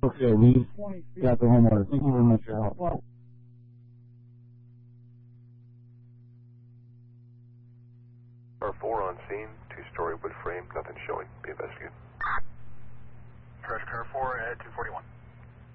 Okay, we got the homeowner. Thank you very much for your help. Car 4 on scene, two-story wood frame, nothing showing. Be investigated. Correct, car 4 at 241.